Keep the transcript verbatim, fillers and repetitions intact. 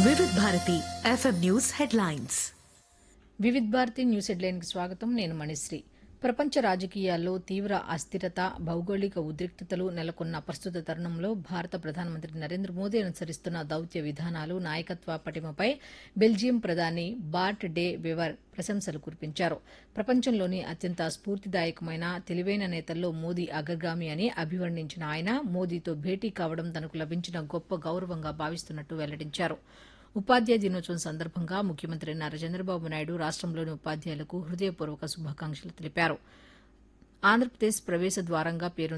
వివిధ Bharati FM news headlines. Vividh Bharati news హెడ్లైన్కి స్వాగతం. నేను మణిశ్రీ. ప్రపంచ రాజకీయాల్లో తీవ్ర అస్థిరత, భౌగోళిక ఉద్రిక్తతలు నెలకొన్న ప్రస్తుత తరుణంలో భారత ప్రధానమంత్రి నరేంద్ర మోదీ అనుసరిస్తున్న దౌత్య విధానాలు, నాయకత్వ పటిమపై బెల్జియం ప్రధాని బార్ట్ డే వెవర్ ప్రశంసలు కురిపించారు. ప్రపంచంలోని అత్యంత స్ఫూర్తిదాయకమైన, తెలివైన నేతల్లో మోదీ అగ్రగామి అని అభివర్ణించిన ఆయన, మోదీతో భేటీ కావడం తనకు లభించిన గొప్ప గౌరవంగా భావిస్తున్నట్టు వెల్లడించారు. ఉపాధ్యాయ దినోత్సవం సందర్భంగా ముఖ్యమంత్రి నారా చంద్రబాబు నాయుడు రాష్టంలోని ఉపాధ్యాయులకు హృదయపూర్వక శుభాకాంక్షలు తెలిపారు. ఆంధ్రప్రదేశ్ ప్రవేశ ద్వారంగా పేరు